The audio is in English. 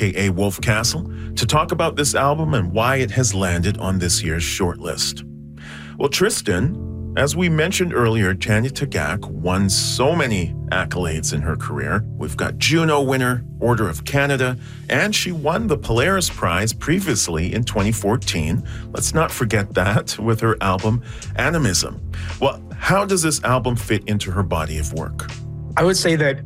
aka Wolf Castle, to talk about this album and why it has landed on this year's shortlist. Well, Tristan, as we mentioned earlier, Tanya Tagaq won so many accolades in her career. We've got Juno winner, Order of Canada, and she won the Polaris Prize previously in 2014. Let's not forget that with her album Animism. Well, how does this album fit into her body of work? I would say that